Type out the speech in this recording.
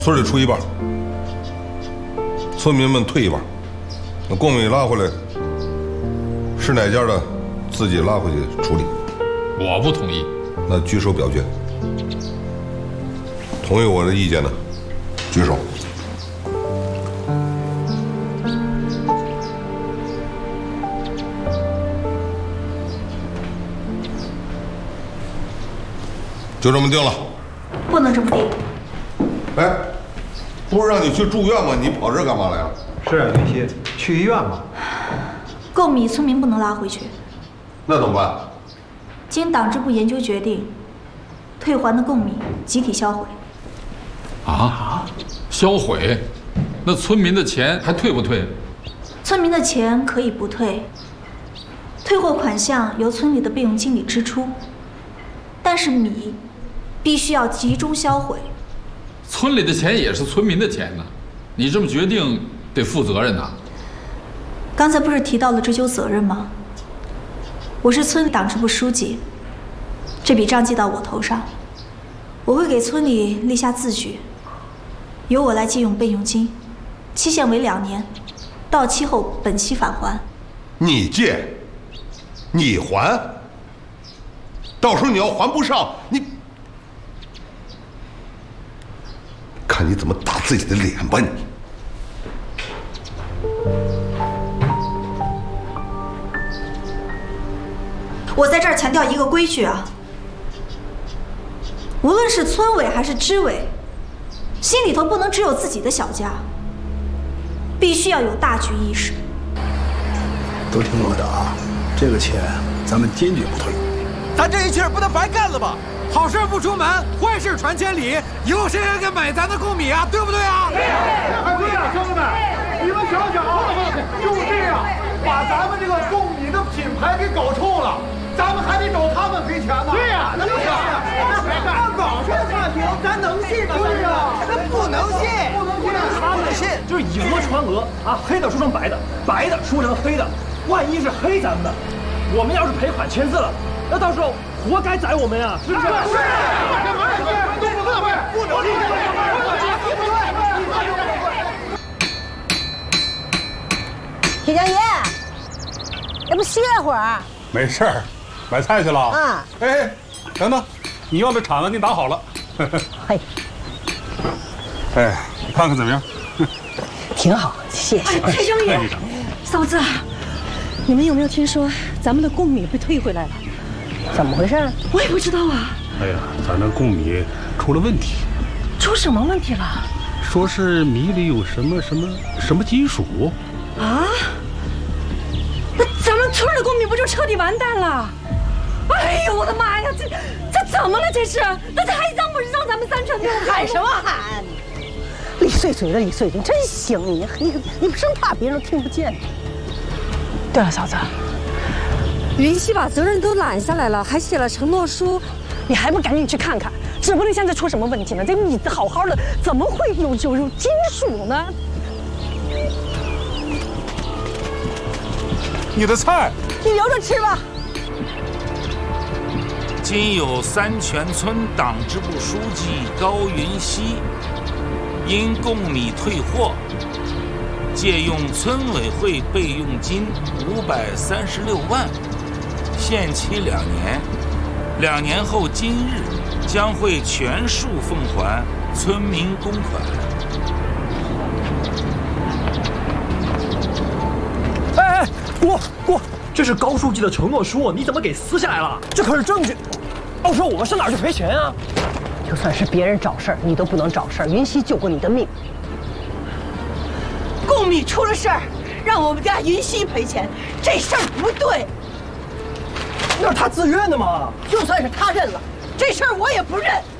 村里出一半，村民们退一半，那贡米拉回来，是哪家的自己拉回去处理。 我不同意。 那举手表决。同意我的意见的，举手。就这么定了。 不能这么定。 哎，不是让你去住院吗？你跑这儿干嘛来了？ 是啊，云溪，去医院嘛。 贡米村民不能拉回去。 那怎么办？ 经党支部研究决定，退还的贡米集体销毁。 啊？销毁？那村民的钱还退不退？ 村民的钱可以不退，退货款项由村里的备用金里支出，但是米必须要集中销毁。 村里的钱也是村民的钱呢，你这么决定得负责任呐。 刚才不是提到了追究责任吗？我是村里党支部书记，这笔账记到我头上，我会给村里立下字据，由我来借用备用金，期限为2年，到期后本期返还。 你借，你还，到时候你要还不上，你看你怎么打自己的脸吧你！ 我在这儿强调一个规矩啊，无论是村委还是支委，心里头不能只有自己的小家，必须要有大局意识。 都听我的啊，这个钱咱们坚决不退。 咱这一气儿不能白干了吧？好事不出门，坏事传千里。以后谁还敢买咱的贡米啊？对不对啊？ 对呀，兄弟们，你们想想啊，就这样把咱们这个贡米的品牌给搞臭了，咱们还得找他们赔钱呢。对呀，那就是那网上差评，咱能信吗？对呀， 那不能信， 他们信就是以讹传讹啊，黑的说成白的，白的说成黑的。万一是黑咱们的，我们要是赔款签字了，那到时候活该宰我们呀，是不是？ 是，干嘛呀？都不乐会，不能信。 铁匠爷，要不歇会儿？ 没事儿，买菜去了。 啊， 哎，等等，你要的铲子给你打好了。 嘿， 哎，你看看怎么样？ 挺好，谢谢。 哎，铁匠爷，嫂子，你们有没有听说咱们的贡米被退回来了？ 怎么回事？ 我也不知道啊。 哎呀，咱那贡米出了问题。 出什么问题了？ 说是米里有什么金属。 啊？那咱们村的贡米不就彻底完蛋了？哎呦，我的妈呀！这怎么了？这是？那这还让不让咱们3成6？ 喊什么喊？李碎嘴的李碎，你真行！你生怕别人听不见。 对了，嫂子，云溪把责任都揽下来了，还写了承诺书， 你还不赶紧去看看？指不定现在出什么问题呢？这米好好的，怎么会有金属呢？ 你的菜， 你留着吃吧。 今有三泉村党支部书记高云熙因贡米退货，借用村委会备用金536万，限期2年，2年后今日将会全数奉还村民公款。 哎，过，这是高书记的承诺书，你怎么给撕下来了？这可是证据，到时候我们上哪儿去赔钱啊？ 就算是别人找事儿，你都不能找事儿。云溪救过你的命。 贡米出了事儿，让我们家云溪赔钱，这事儿不对。 那是他自愿的嘛。 就算是他认了，这事儿我也不认。